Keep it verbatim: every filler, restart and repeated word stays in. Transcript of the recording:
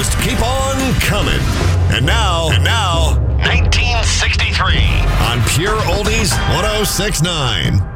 just keep on coming. And now, and now, nineteen sixty-three on Pure Oldies one oh six point nine.